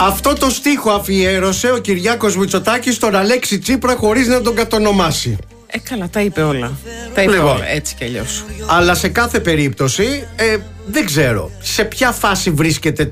Αυτό το στίχο αφιέρωσε ο Κυριάκος Μητσοτάκης στον Αλέξη Τσίπρα χωρίς να τον κατονομάσει. Καλά, τα είπε όλα. Τα είπε όλα, έτσι κι αλλιώς. Αλλά σε κάθε περίπτωση δεν ξέρω σε ποια φάση βρίσκεται